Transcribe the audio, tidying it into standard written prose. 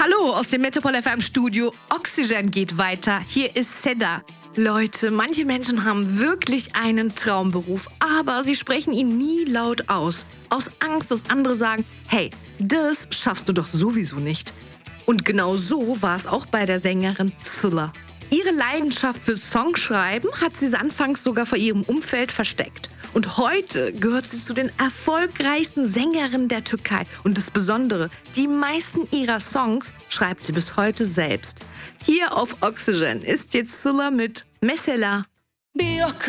Hallo aus dem Metropol FM Studio. Oxygen geht weiter. Hier ist Seda. Leute, manche Menschen haben wirklich einen Traumberuf, aber sie sprechen ihn nie laut aus. Aus Angst, dass andere sagen, hey, das schaffst du doch sowieso nicht. Und genau so war es auch bei der Sängerin Sıla. Ihre Leidenschaft für Songschreiben hat sie anfangs sogar vor ihrem Umfeld versteckt. Und heute gehört sie zu den erfolgreichsten Sängerinnen der Türkei. Und das Besondere, die meisten ihrer Songs schreibt sie bis heute selbst. Hier auf Oxygen ist jetzt Sıla mit Mesela.